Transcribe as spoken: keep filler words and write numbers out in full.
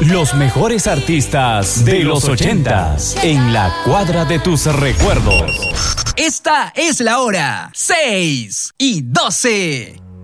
Los mejores artistas de los ochentas en la cuadra de tus recuerdos. Esta es la hora, seis y doce.